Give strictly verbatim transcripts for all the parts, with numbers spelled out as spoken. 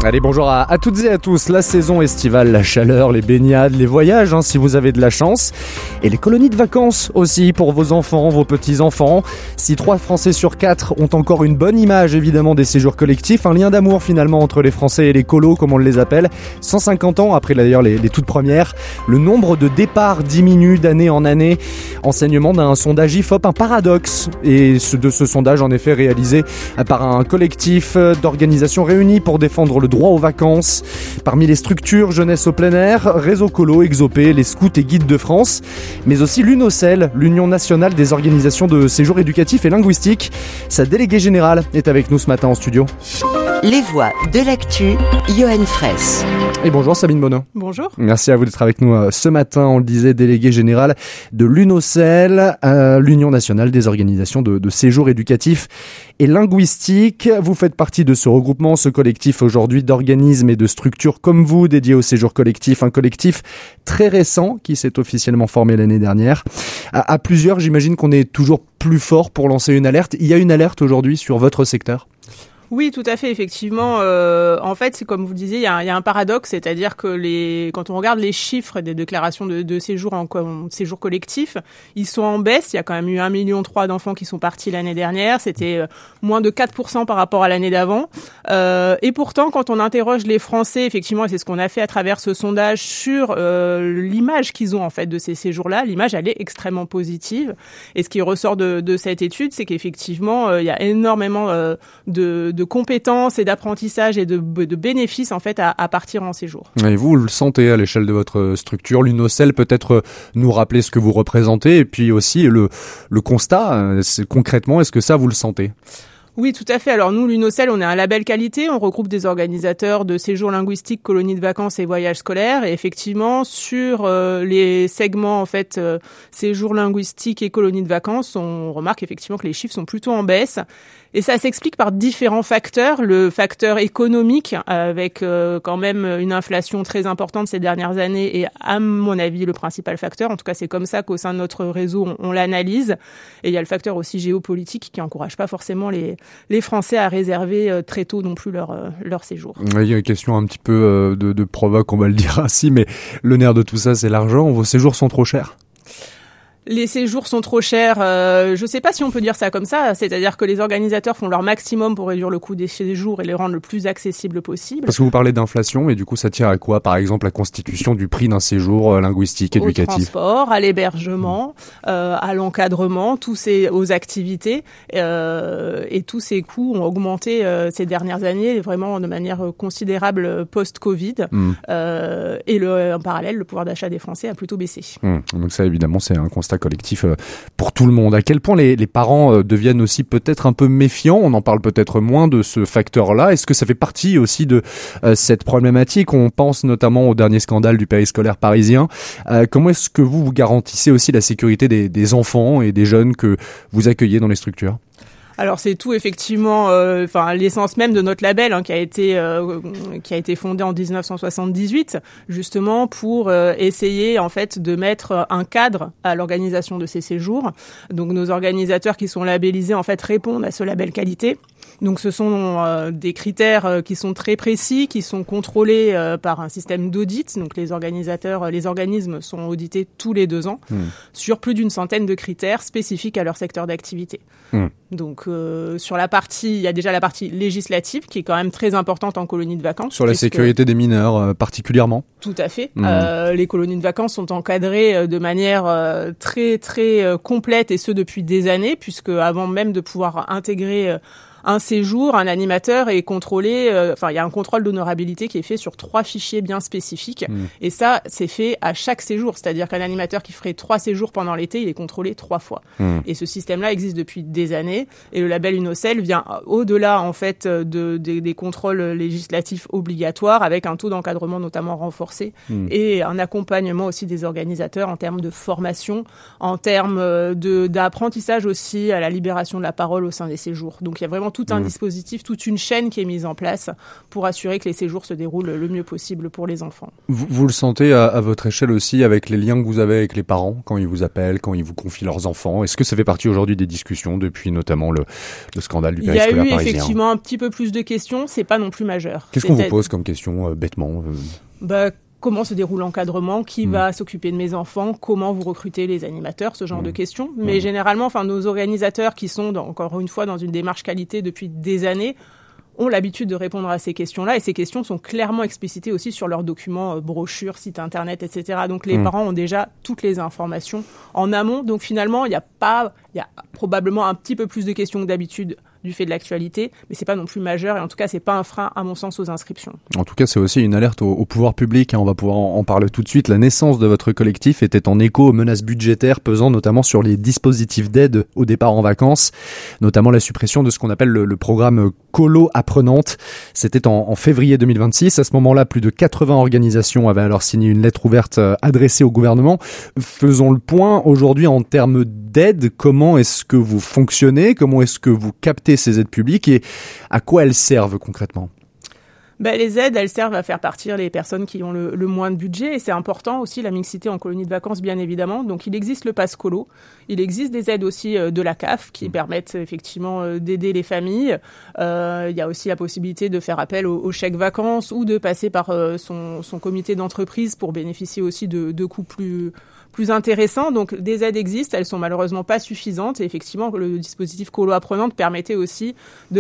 Allez, bonjour à, à toutes et à tous. La saison estivale, la chaleur, les baignades, les voyages, hein, si vous avez de la chance. Et les colonies de vacances aussi pour vos enfants, vos petits-enfants. Si trois Français sur quatre ont encore une bonne image, évidemment, des séjours collectifs, un lien d'amour finalement entre les Français et les colos, comme on les appelle. cent cinquante ans après d'ailleurs les, les toutes premières, le nombre de départs diminue d'année en année. Enseignement d'un sondage I F O P, un paradoxe. Et ce, de ce sondage, en effet, réalisé par un collectif d'organisations réunies pour défendre le droit aux vacances. Parmi les structures jeunesse au plein air, Réseau Colo, Exopé, les Scouts et Guides de France, mais aussi l'UNOCEL, l'Union nationale des organisations de séjours éducatifs et linguistiques. Sa déléguée générale est avec nous ce matin en studio. Les voix de l'actu, Johan Fraisse. Et bonjour Sabine Bonneau. Bonjour. Merci à vous d'être avec nous ce matin. On le disait, déléguée générale de l'UNOCEL, euh, l'Union nationale des organisations de, de séjours éducatifs et linguistiques. Vous faites partie de ce regroupement, ce collectif aujourd'hui d'organismes et de structures comme vous dédiés au séjour collectif. Un collectif très récent qui s'est officiellement formé l'année dernière. À, à plusieurs, j'imagine qu'on est toujours plus fort pour lancer une alerte. Il y a une alerte aujourd'hui sur votre secteur ? Oui, tout à fait, effectivement. Euh, en fait, c'est comme vous le disiez, il y a un, il y a un paradoxe, c'est-à-dire que les, quand on regarde les chiffres des déclarations de, de séjour en, en séjour collectif, ils sont en baisse. Il y a quand même eu un virgule trois million d'enfants qui sont partis l'année dernière. C'était moins de quatre pour cent par rapport à l'année d'avant. Euh, et pourtant, quand on interroge les Français, effectivement, et c'est ce qu'on a fait à travers ce sondage sur euh, l'image qu'ils ont en fait de ces séjours-là, l'image elle est extrêmement positive. Et ce qui ressort de, de cette étude, c'est qu'effectivement, euh, il y a énormément euh, de de compétences et d'apprentissage et de, de bénéfices en fait à, à partir en séjour. Et vous, vous le sentez à l'échelle de votre structure, l'UNOCEL, peut-être nous rappeler ce que vous représentez et puis aussi le, le constat, c'est, concrètement, est-ce que ça vous le sentez ? Oui, tout à fait. Alors nous, l'UNOCEL, on est un label qualité. On regroupe des organisateurs de séjours linguistiques, colonies de vacances et voyages scolaires. Et effectivement, sur euh, les segments en fait euh, séjours linguistiques et colonies de vacances, on remarque effectivement que les chiffres sont plutôt en baisse. Et ça s'explique par différents facteurs. Le facteur économique, avec euh, quand même une inflation très importante ces dernières années, est à mon avis le principal facteur. En tout cas, c'est comme ça qu'au sein de notre réseau, on, on l'analyse. Et il y a le facteur aussi géopolitique qui encourage pas forcément les les Français à réserver euh, très tôt non plus leur euh, leur séjour. Il y a une question un petit peu euh, de, de provoque, on va le dire ainsi, mais le nerf de tout ça, c'est l'argent. Vos séjours sont trop chers ? Les séjours sont trop chers. Euh, je ne sais pas si on peut dire ça comme ça. C'est-à-dire que les organisateurs font leur maximum pour réduire le coût des séjours et les rendre le plus accessible possible. Parce que vous parlez d'inflation, et du coup, ça tire à quoi ? Par exemple, la constitution du prix d'un séjour euh, linguistique, éducatif ? Au transport, à l'hébergement, mmh. euh, à l'encadrement, tous ces, aux activités. Euh, et tous ces coûts ont augmenté euh, ces dernières années, vraiment de manière considérable post-Covid. Mmh. Euh, et le, en parallèle, le pouvoir d'achat des Français a plutôt baissé. Mmh. Donc ça, évidemment, c'est un constat collectif pour tout le monde. À quel point les, les parents deviennent aussi peut-être un peu méfiants ? On en parle peut-être moins de ce facteur-là. Est-ce que ça fait partie aussi de euh, cette problématique ? On pense notamment au dernier scandale du périscolaire parisien. Euh, comment est-ce que vous, vous garantissez aussi la sécurité des, des enfants et des jeunes que vous accueillez dans les structures ? Alors c'est tout effectivement, euh, enfin l'essence même de notre label hein, qui a été euh, qui a été fondé en dix-neuf cent soixante-dix-huit justement pour euh, essayer en fait de mettre un cadre à l'organisation de ces séjours. Donc nos organisateurs qui sont labellisés en fait répondent à ce label qualité. Donc ce sont euh, des critères euh, qui sont très précis, qui sont contrôlés euh, par un système d'audit. Donc les organisateurs, euh, les organismes sont audités tous les deux ans mmh. sur plus d'une centaine de critères spécifiques à leur secteur d'activité. Mmh. Donc euh, sur la partie, il y a déjà la partie législative qui est quand même très importante en colonie de vacances. Sur la sécurité des mineurs euh, particulièrement. Tout à fait. Mmh. Euh, les colonies de vacances sont encadrées de manière euh, très très euh, complète et ce depuis des années puisque avant même de pouvoir intégrer euh, un séjour, un animateur est contrôlé, euh, enfin il y a un contrôle d'honorabilité qui est fait sur trois fichiers bien spécifiques mmh. et ça c'est fait à chaque séjour, c'est-à-dire qu'un animateur qui ferait trois séjours pendant l'été, il est contrôlé trois fois. Mmh. Et ce système-là existe depuis des années et le label UNOCEL vient au-delà en fait de, de des contrôles législatifs obligatoires avec un taux d'encadrement notamment renforcé mmh. et un accompagnement aussi des organisateurs en termes de formation, en termes de d'apprentissage aussi à la libération de la parole au sein des séjours. Donc il y a vraiment vraiment tout un mmh. dispositif, toute une chaîne qui est mise en place pour assurer que les séjours se déroulent le mieux possible pour les enfants. Vous, vous le sentez à, à votre échelle aussi avec les liens que vous avez avec les parents quand ils vous appellent, quand ils vous confient leurs enfants? Est-ce que ça fait partie aujourd'hui des discussions depuis notamment le, le scandale du périscolaire parisien? Il y a eu effectivement un petit peu plus de questions, c'est pas non plus majeur. Qu'est-ce qu'on vous pose comme question euh, bêtement euh... bah, Comment se déroule l'encadrement? Qui mmh. va s'occuper de mes enfants? Comment vous recrutez les animateurs? Ce genre mmh. de questions. Mais mmh. généralement, enfin, nos organisateurs qui sont, dans, encore une fois, dans une démarche qualité depuis des années, ont l'habitude de répondre à ces questions-là. Et ces questions sont clairement explicitées aussi sur leurs documents, euh, brochures, sites internet, et cetera. Donc les mmh. parents ont déjà toutes les informations en amont. Donc finalement, il y a pas, il y a probablement un petit peu plus de questions que d'habitude du fait de l'actualité, mais c'est pas non plus majeur et en tout cas c'est pas un frein à mon sens aux inscriptions. En tout cas c'est aussi une alerte au, au pouvoir public, hein, on va pouvoir en, en parler tout de suite. La naissance de votre collectif était en écho aux menaces budgétaires pesant notamment sur les dispositifs d'aide au départ en vacances, notamment la suppression de ce qu'on appelle le, le programme Colo Apprenante. C'était en, en février deux mille vingt-six. À ce moment-là, plus de quatre-vingts organisations avaient alors signé une lettre ouverte adressée au gouvernement. Faisons le point aujourd'hui en termes d'aide. Comment est-ce que vous fonctionnez? Comment est-ce que vous captez ces aides publiques et à quoi elles servent concrètement? Ben, les aides, elles servent à faire partir les personnes qui ont le, le moins de budget et c'est important aussi la mixité en colonie de vacances bien évidemment. Donc il existe le pass colo, il existe des aides aussi euh, de la C A F qui mmh. permettent effectivement euh, d'aider les familles. Euh, il y a aussi la possibilité de faire appel au, au chèque vacances ou de passer par euh, son, son comité d'entreprise pour bénéficier aussi de, de coûts plus plus intéressants. Donc des aides existent, elles sont malheureusement pas suffisantes et effectivement le dispositif Colo Apprenante permettait aussi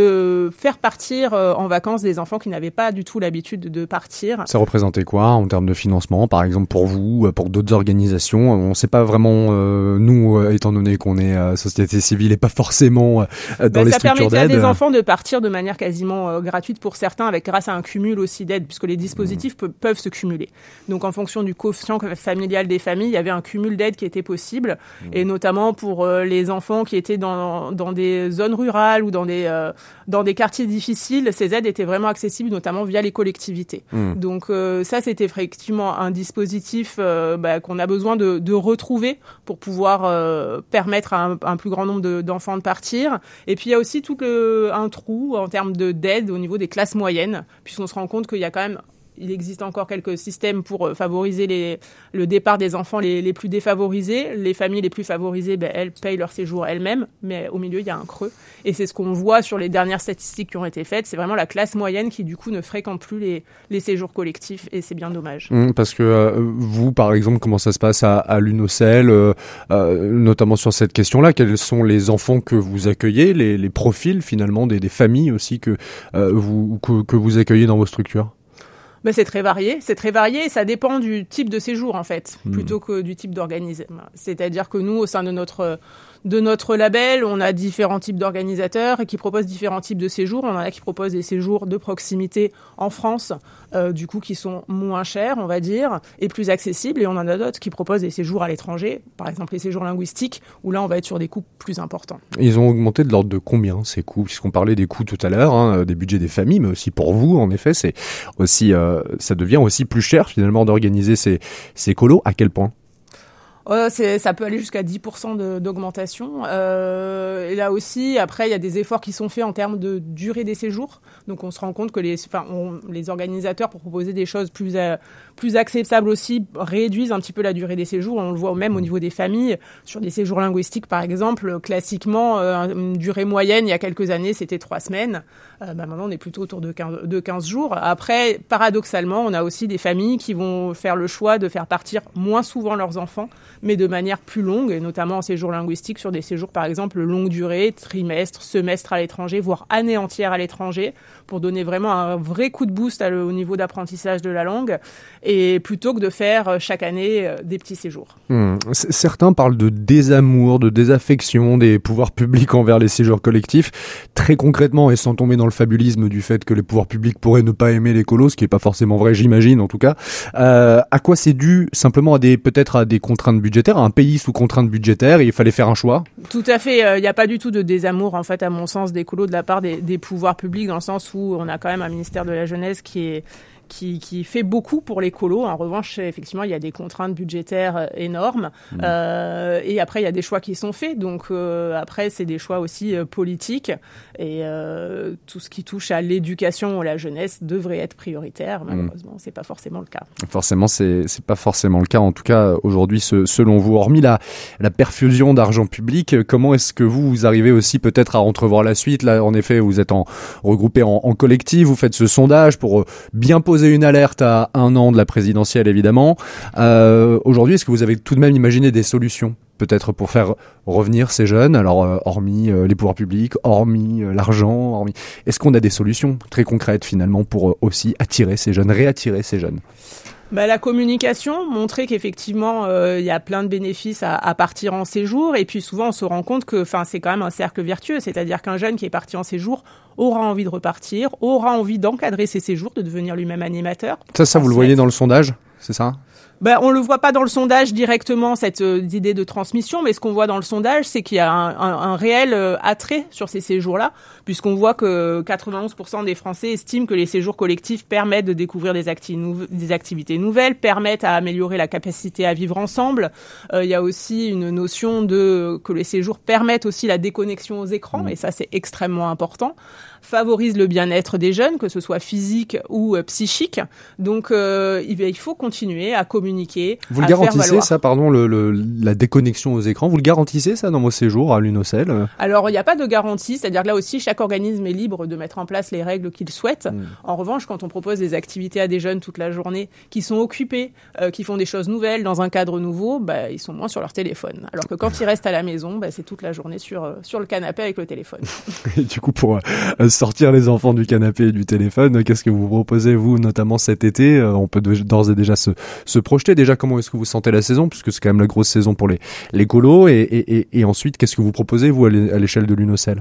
de faire partir euh, en vacances des enfants qui n'avaient pas du tout l'habitude de partir. Ça représentait quoi en termes de financement, par exemple pour vous, pour d'autres organisations? On ne sait pas vraiment, euh, nous, euh, étant donné qu'on est euh, société civile et pas forcément euh, dans ben, les structures d'aide. Ça permettait à des enfants de partir de manière quasiment euh, gratuite pour certains, avec grâce à un cumul aussi d'aide, puisque les dispositifs mmh. pe- peuvent se cumuler. Donc en fonction du quotient familial des familles, il y avait un cumul d'aide qui était possible, mmh. et notamment pour euh, les enfants qui étaient dans, dans des zones rurales ou dans des, euh, dans des quartiers difficiles, ces aides étaient vraiment accessibles, notamment via les collectivités. Mmh. Donc euh, ça, c'était effectivement un dispositif euh, bah, qu'on a besoin de, de retrouver pour pouvoir euh, permettre à un, un plus grand nombre de, d'enfants de partir. Et puis il y a aussi tout le, un trou en termes de, d'aide au niveau des classes moyennes, puisqu'on se rend compte qu'il y a quand même il existe encore quelques systèmes pour favoriser les, le départ des enfants les, les plus défavorisés. Les familles les plus favorisées, ben, elles payent leur séjour elles-mêmes, mais au milieu, il y a un creux. Et c'est ce qu'on voit sur les dernières statistiques qui ont été faites. C'est vraiment la classe moyenne qui, du coup, ne fréquente plus les, les séjours collectifs, et c'est bien dommage. Mmh, parce que euh, vous, par exemple, comment ça se passe à, à l'UNOCEL, euh, euh, notamment sur cette question-là? Quels sont les enfants que vous accueillez, les, les profils, finalement, des, des familles aussi que, euh, vous, que, que vous accueillez dans vos structures? Ben c'est très varié, c'est très varié et ça dépend du type de séjour en fait, mmh. plutôt que du type d'organisme. C'est-à-dire que nous, au sein de notre de notre label, on a différents types d'organisateurs qui proposent différents types de séjours. On en a qui proposent des séjours de proximité en France, euh, du coup qui sont moins chers, on va dire, et plus accessibles. Et on en a d'autres qui proposent des séjours à l'étranger, par exemple les séjours linguistiques, où là on va être sur des coûts plus importants. Ils ont augmenté de l'ordre de combien ces coûts? Puisqu'on parlait des coûts tout à l'heure, hein, des budgets des familles, mais aussi pour vous, en effet, c'est aussi, euh, ça devient aussi plus cher finalement d'organiser ces, ces colos. À quel point? Euh, c'est, ça peut aller jusqu'à dix pour cent de, d'augmentation. Euh, et là aussi, après, il y a des efforts qui sont faits en termes de durée des séjours. Donc, on se rend compte que les, enfin, on, les organisateurs, pour proposer des choses plus, euh, plus acceptables aussi, réduisent un petit peu la durée des séjours. On le voit même au niveau des familles. Sur des séjours linguistiques, par exemple, classiquement, euh, une durée moyenne, il y a quelques années, c'était trois semaines. Euh, bah, maintenant, on est plutôt autour de quinze, de quinze jours. Après, paradoxalement, on a aussi des familles qui vont faire le choix de faire partir moins souvent leurs enfants, mais de manière plus longue, et notamment en séjour linguistique, sur des séjours, par exemple, longue durée, trimestre, semestre à l'étranger, voire année entière à l'étranger, pour donner vraiment un vrai coup de boost à le, au niveau d'apprentissage de la langue, et plutôt que de faire chaque année des petits séjours. Mmh. Certains parlent de désamour, de désaffection des pouvoirs publics envers les séjours collectifs. Très concrètement, et sans tomber dans le fabulisme du fait que les pouvoirs publics pourraient ne pas aimer les colos, ce qui n'est pas forcément vrai, j'imagine, en tout cas, euh, à quoi c'est dû? Simplement à des, peut-être à des contraintes budgétaires, à un pays sous contraintes budgétaires, et il fallait faire un choix? Tout à fait. Il euh, n'y a pas du tout de désamour, en fait, à mon sens, des colos de la part des, des pouvoirs publics, dans le sens où on a quand même un ministère de la Jeunesse qui est qui, qui fait beaucoup pour l'écolo. En revanche, effectivement, il y a des contraintes budgétaires énormes. Mmh. Euh, et après, il y a des choix qui sont faits. Donc euh, après, c'est des choix aussi euh, politiques. Et euh, tout ce qui touche à l'éducation ou à la jeunesse devrait être prioritaire. Malheureusement, mmh. c'est pas forcément le cas. Forcément, c'est c'est pas forcément le cas. En tout cas, aujourd'hui, ce, selon vous, hormis la la perfusion d'argent public, comment est-ce que vous, vous arrivez aussi peut-être à entrevoir la suite? Là, en effet, vous êtes en regroupés en, en collectif. Vous faites ce sondage pour bien poser une alerte à un an de la présidentielle, évidemment. Euh, aujourd'hui, est-ce que vous avez tout de même imaginé des solutions, peut-être pour faire revenir ces jeunes? Alors, euh, hormis euh, les pouvoirs publics, hormis euh, l'argent, hormis... est-ce qu'on a des solutions très concrètes, finalement, pour euh, aussi attirer ces jeunes, réattirer ces jeunes? Bah, la communication, montrer qu'effectivement il euh, y a plein de bénéfices à, à partir en séjour, et puis souvent on se rend compte que enfin c'est quand même un cercle vertueux, c'est-à-dire qu'un jeune qui est parti en séjour aura envie de repartir, aura envie d'encadrer ses séjours, de devenir lui-même animateur. Ça, ça vous le voyez dans le sondage, c'est ça? Ben, on le voit pas dans le sondage directement, cette euh, idée de transmission, mais ce qu'on voit dans le sondage, c'est qu'il y a un, un, un réel euh, attrait sur ces séjours-là, puisqu'on voit que quatre-vingt-onze pour cent des Français estiment que les séjours collectifs permettent de découvrir des, acti- nou- des activités nouvelles, permettent à améliorer la capacité à vivre ensemble. Euh, il y a aussi une notion de que les séjours permettent aussi la déconnexion aux écrans, mmh. et ça, c'est extrêmement important. Favorise le bien-être des jeunes, que ce soit physique ou euh, psychique. Donc, euh, il faut continuer à communiquer. Vous le garantissez, ça, pardon, le, le, la déconnexion aux écrans, vous le garantissez, ça, dans vos séjours à l'UNOCEL? Alors, il n'y a pas de garantie, c'est-à-dire que là aussi, chaque organisme est libre de mettre en place les règles qu'il souhaite. Mmh. En revanche, quand on propose des activités à des jeunes toute la journée, qui sont occupés, euh, qui font des choses nouvelles dans un cadre nouveau, bah, ils sont moins sur leur téléphone. Alors que quand ils restent à la maison, bah, c'est toute la journée sur, euh, sur le canapé avec le téléphone. Et du coup, pour euh, sortir les enfants du canapé et du téléphone, qu'est-ce que vous proposez, vous, notamment cet été? On peut d'ores et déjà se, se projeter. Déjà, comment est-ce que vous sentez la saison, puisque c'est quand même la grosse saison pour les, les colos, et, et, et, et ensuite, qu'est-ce que vous proposez, vous, à l'échelle de l'UNOCEL?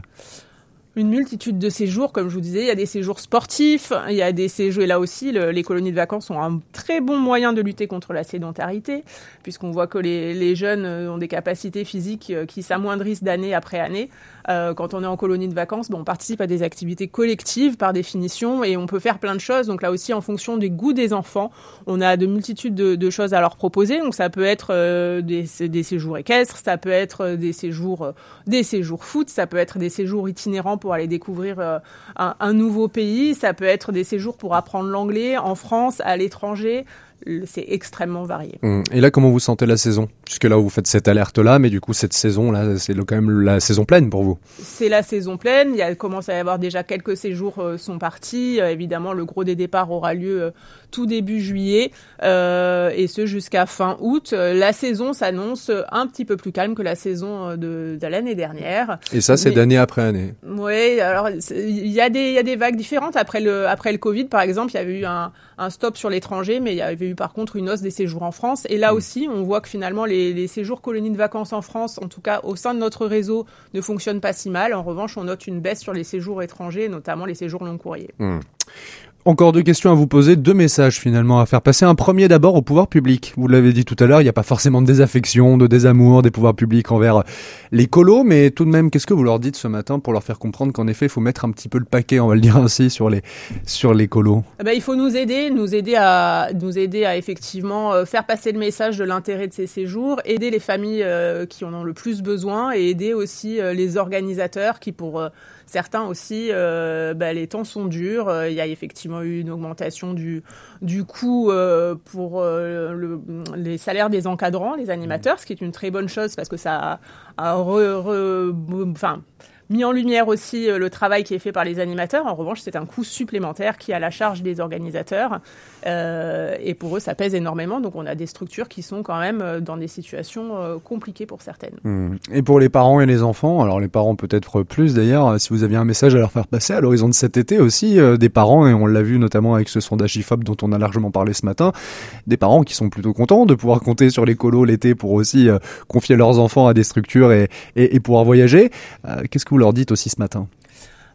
Une multitude de séjours, comme je vous disais, il y a des séjours sportifs, il y a des séjours, et là aussi, le, les colonies de vacances ont un très bon moyen de lutter contre la sédentarité, puisqu'on voit que les, les jeunes ont des capacités physiques qui s'amoindrissent d'année après année. Euh, quand on est en colonie de vacances, bon, on participe à des activités collectives par définition, et on peut faire plein de choses. Donc là aussi, en fonction des goûts des enfants, on a de multitudes de, de choses à leur proposer. Donc ça peut être euh, des, des séjours équestres, ça peut être des séjours, euh, des séjours foot, ça peut être des séjours itinérants pour aller découvrir euh, un, un nouveau pays, ça peut être des séjours pour apprendre l'anglais en France, à l'étranger. C'est extrêmement varié. Et là, comment vous sentez la saison? Puisque là, vous faites cette alerte-là, mais du coup, cette saison-là, c'est quand même la saison pleine pour vous. C'est la saison pleine. Il y a, commence à y avoir déjà quelques séjours euh, sont partis. Euh, évidemment, le gros des départs aura lieu euh, tout début juillet, euh, et ce jusqu'à fin août. Euh, la saison s'annonce un petit peu plus calme que la saison de, de l'année dernière. Et ça, c'est mais... d'année après année. Oui, alors il y a des il y a des vagues différentes. Après le après le Covid, par exemple, il y avait eu un un stop sur l'étranger, mais il y avait eu par contre une hausse des séjours en France. Et là mmh. aussi, on voit que finalement les, les séjours colonies de vacances en France, en tout cas au sein de notre réseau, ne fonctionnent pas si mal. En revanche, on note une baisse sur les séjours étrangers, notamment les séjours long courriers. Mmh. Encore deux questions à vous poser, deux messages finalement à faire passer. Un premier d'abord au pouvoir public. Vous l'avez dit tout à l'heure, il n'y a pas forcément de désaffection, de désamour des pouvoirs publics envers les colos, mais tout de même, qu'est-ce que vous leur dites ce matin pour leur faire comprendre qu'en effet, il faut mettre un petit peu le paquet, on va le dire ainsi, sur les sur les colos? Eh ben, il faut nous aider, nous aider à nous aider à effectivement faire passer le message de l'intérêt de ces séjours, aider les familles euh, qui en ont le plus besoin, et aider aussi euh, les organisateurs qui, pour euh, certains aussi, euh, bah, les temps sont durs. Il y a effectivement eu une augmentation du, du coût euh, pour euh, le, les salaires des encadrants, les animateurs, ce qui est une très bonne chose parce que ça a, a re, re, enfin, mis en lumière aussi le travail qui est fait par les animateurs. En revanche, c'est un coût supplémentaire qui est à la charge des organisateurs. Euh, et pour eux, ça pèse énormément. Donc, on a des structures qui sont quand même dans des situations euh, compliquées pour certaines. Mmh. Et pour les parents et les enfants, alors les parents peut-être plus d'ailleurs, si vous aviez un message à leur faire passer à l'horizon de cet été aussi, euh, des parents, et on l'a vu notamment avec ce sondage I F O P dont on a largement parlé ce matin, des parents qui sont plutôt contents de pouvoir compter sur les colos l'été pour aussi euh, confier leurs enfants à des structures et, et, et pouvoir voyager. Euh, qu'est-ce que vous leur dites aussi ce matin ?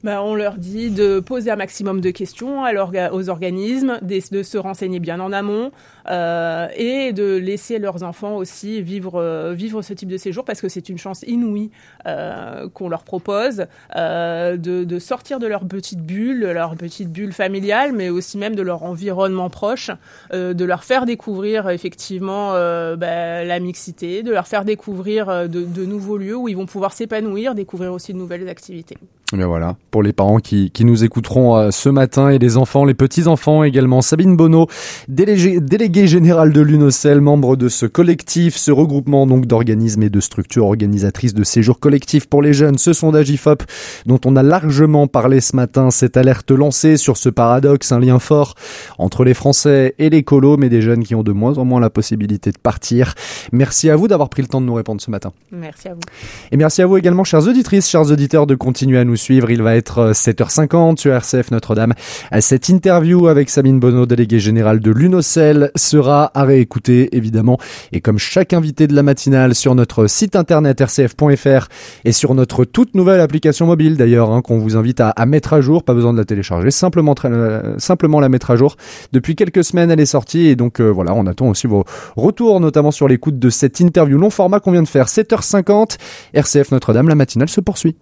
Ben, on leur dit de poser un maximum de questions à aux organismes, de se renseigner bien en amont euh, et de laisser leurs enfants aussi vivre, euh, vivre ce type de séjour parce que c'est une chance inouïe euh, qu'on leur propose euh, de, de sortir de leur petite bulle, leur petite bulle familiale, mais aussi même de leur environnement proche, euh, de leur faire découvrir effectivement euh, ben, la mixité, de leur faire découvrir de, de nouveaux lieux où ils vont pouvoir s'épanouir, découvrir aussi de nouvelles activités. Mais voilà, pour les parents qui, qui nous écouteront euh, ce matin et les enfants, les petits-enfants également. Sabine Bonneau, déléguée, déléguée générale de l'UNOCEL, membre de ce collectif, ce regroupement donc d'organismes et de structures organisatrices de séjours collectifs pour les jeunes. Ce sondage I F O P dont on a largement parlé ce matin, cette alerte lancée sur ce paradoxe, un lien fort entre les Français et les colos, mais des jeunes qui ont de moins en moins la possibilité de partir. Merci à vous d'avoir pris le temps de nous répondre ce matin. Merci à vous. Et merci à vous également, chères auditrices, chers auditeurs, de continuer à nous suivre. Il va être sept heures cinquante sur R C F Notre-Dame. Cette interview avec Sabine Bonneau, déléguée générale de l'UNOCEL, sera à réécouter évidemment. Et comme chaque invité de la matinale, sur notre site internet r c f point f r et sur notre toute nouvelle application mobile d'ailleurs, hein, qu'on vous invite à, à mettre à jour. Pas besoin de la télécharger, simplement, euh, simplement la mettre à jour. Depuis quelques semaines, elle est sortie et donc euh, voilà, on attend aussi vos retours, notamment sur l'écoute de cette interview long format qu'on vient de faire. sept heures cinquante, R C F Notre-Dame, la matinale se poursuit.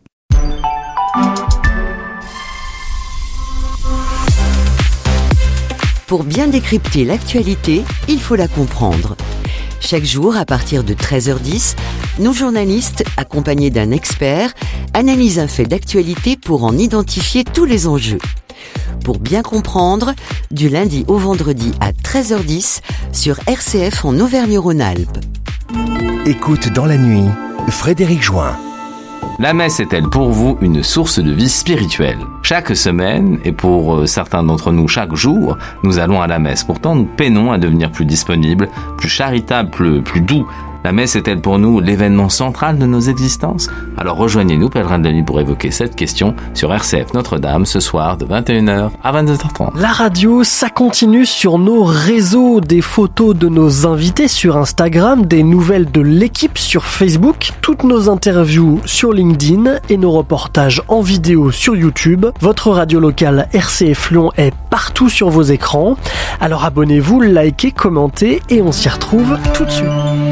Pour bien décrypter l'actualité, il faut la comprendre. Chaque jour, à partir de treize heures dix, nos journalistes, accompagnés d'un expert, analysent un fait d'actualité pour en identifier tous les enjeux. Pour bien comprendre, du lundi au vendredi à treize heures dix sur R C F en Auvergne-Rhône-Alpes. Écoute dans la nuit, Frédéric Join. La messe est-elle pour vous une source de vie spirituelle ? Chaque semaine, et pour certains d'entre nous chaque jour, nous allons à la messe. Pourtant, nous peinons à devenir plus disponibles, plus charitables, plus, plus doux. La messe est-elle pour nous l'événement central de nos existences ? Alors rejoignez-nous, pèlerins de la nuit, pour évoquer cette question sur R C F Notre-Dame ce soir de vingt et une heures à vingt-deux heures trente. La radio, ça continue sur nos réseaux. Des photos de nos invités sur Instagram, des nouvelles de l'équipe sur Facebook, toutes nos interviews sur LinkedIn et nos reportages en vidéo sur YouTube. Votre radio locale R C F Lyon est partout sur vos écrans. Alors abonnez-vous, likez, commentez et on s'y retrouve tout de suite.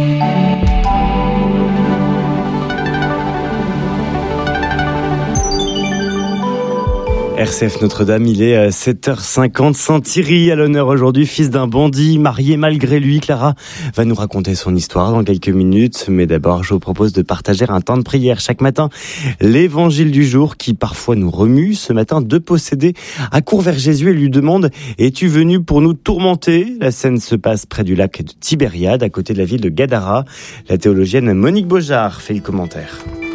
R C F Notre-Dame, il est sept heures cinquante. Saint-Thierry à l'honneur aujourd'hui, fils d'un bandit, marié malgré lui. Clara va nous raconter son histoire dans quelques minutes. Mais d'abord, je vous propose de partager un temps de prière chaque matin. L'évangile du jour qui parfois nous remue. Ce matin, deux possédés accourent vers Jésus et lui demandent « Es-tu venu pour nous tourmenter ?» La scène se passe près du lac de Tibériade, à côté de la ville de Gadara. La théologienne Monique Beaujard fait le commentaire.